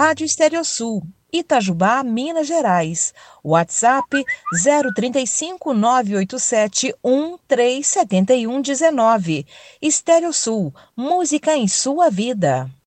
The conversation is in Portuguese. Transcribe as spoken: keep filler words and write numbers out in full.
Rádio Stereosul, Itajubá, Minas Gerais. WhatsApp zero trinta e cinco, nove oito sete, um três sete um um nove. Stereosul, música em sua vida.